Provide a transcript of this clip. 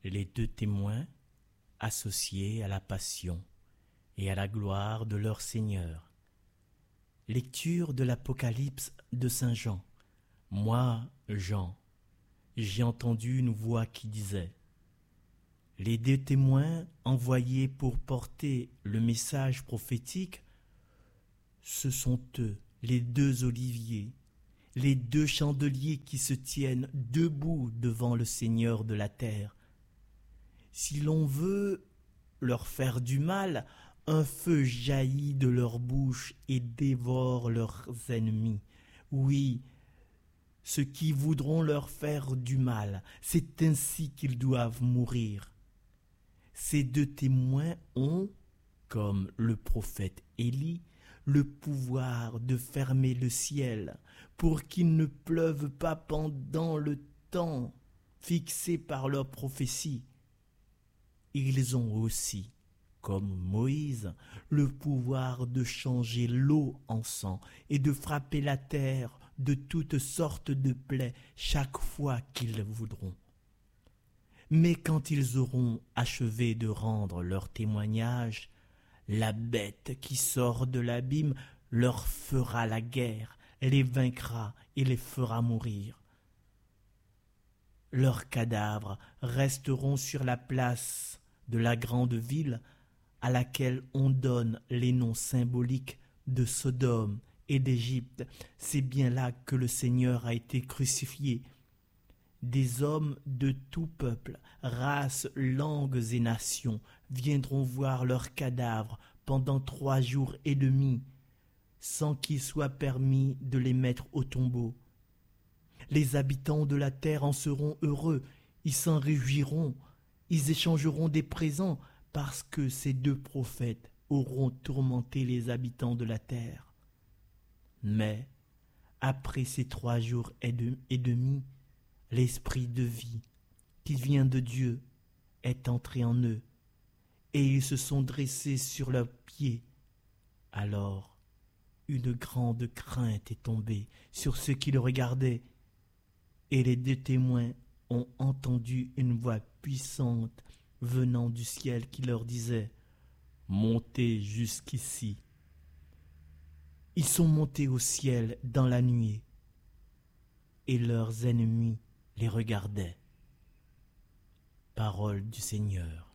Les deux témoins associés à la passion et à la gloire de leur Seigneur. Lecture de l'Apocalypse de Saint Jean. Moi, Jean, j'ai entendu une voix qui disait: les deux témoins envoyés pour porter le message prophétique, ce sont eux, les deux oliviers, les deux chandeliers qui se tiennent debout devant le Seigneur de la terre. Si l'on veut leur faire du mal, un feu jaillit de leur bouche et dévore leurs ennemis. Oui, ceux qui voudront leur faire du mal, c'est ainsi qu'ils doivent mourir. Ces deux témoins ont, comme le prophète Élie, le pouvoir de fermer le ciel pour qu'il ne pleuve pas pendant le temps fixé par leur prophétie. Ils ont aussi, comme Moïse, le pouvoir de changer l'eau en sang et de frapper la terre de toutes sortes de plaies chaque fois qu'ils voudront. Mais quand ils auront achevé de rendre leur témoignage, la bête qui sort de l'abîme leur fera la guerre, les vaincra et les fera mourir. Leurs cadavres resteront sur la place de la grande ville à laquelle on donne les noms symboliques de Sodome et d'Égypte. C'est bien là que le Seigneur a été crucifié. Des hommes de tout peuple, races, langues et nations viendront voir leurs cadavres pendant 3 jours et demi, sans qu'il soit permis de les mettre au tombeau. Les habitants de la terre en seront heureux, ils s'en réjouiront, ils échangeront des présents parce que ces deux prophètes auront tourmenté les habitants de la terre. Mais, après ces 3 jours et demi, l'esprit de vie qui vient de Dieu est entré en eux, et ils se sont dressés sur leurs pieds. Alors, une grande crainte est tombée sur ceux qui le regardaient, et les deux témoins ont entendu une voix puissante venant du ciel qui leur disait: montez jusqu'ici. Ils sont montés au ciel dans la nuée, et leurs ennemis les regardaient. Parole du Seigneur.